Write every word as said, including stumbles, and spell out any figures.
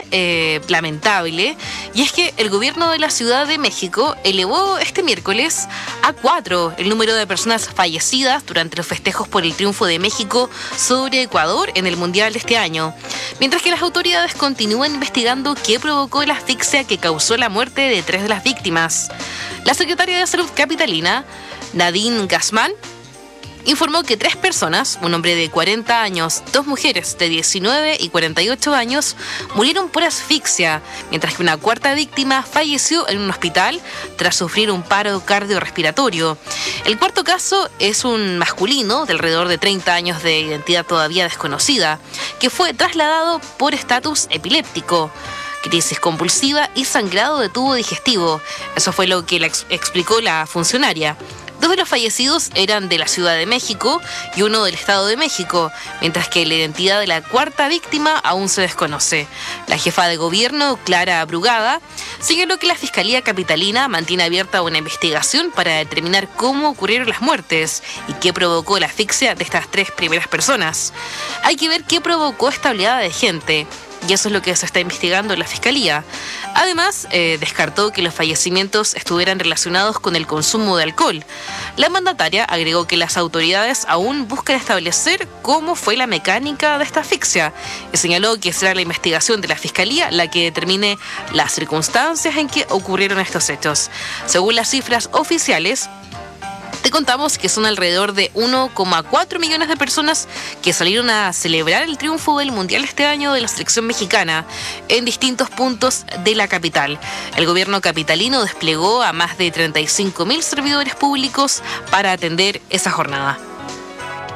eh, lamentable, y es que el gobierno de la Ciudad de México elevó este miércoles a cuatro el número de personas fallecidas durante los festejos por el triunfo de México sobre Ecuador en el Mundial de este año, mientras que las autoridades continúan investigando qué provocó la asfixia que causó la muerte de tres de las víctimas. La secretaria de Salud capitalina, Nadine Gassmann, informó que tres personas, un hombre de cuarenta años, dos mujeres de diecinueve y cuarenta y ocho años, murieron por asfixia, mientras que una cuarta víctima falleció en un hospital tras sufrir un paro cardiorrespiratorio. El cuarto caso es un masculino de alrededor de treinta años de identidad todavía desconocida, que fue trasladado por estatus epiléptico, crisis compulsiva y sangrado de tubo digestivo. Eso fue lo que la ex- explicó la funcionaria. Dos de los fallecidos eran de la Ciudad de México y uno del Estado de México, mientras que la identidad de la cuarta víctima aún se desconoce. La jefa de gobierno, Clara Brugada, señaló que la Fiscalía Capitalina mantiene abierta una investigación para determinar cómo ocurrieron las muertes y qué provocó la asfixia de estas tres primeras personas. Hay que ver qué provocó esta oleada de gente, y eso es lo que se está investigando en la Fiscalía. Además, eh, descartó que los fallecimientos estuvieran relacionados con el consumo de alcohol. La mandataria agregó que las autoridades aún buscan establecer cómo fue la mecánica de esta asfixia y señaló que será la investigación de la Fiscalía la que determine las circunstancias en que ocurrieron estos hechos. Según las cifras oficiales, te contamos que son alrededor de uno coma cuatro millones de personas que salieron a celebrar el triunfo del Mundial este año de la selección mexicana en distintos puntos de la capital. El gobierno capitalino desplegó a más de treinta y cinco mil servidores públicos para atender esa jornada.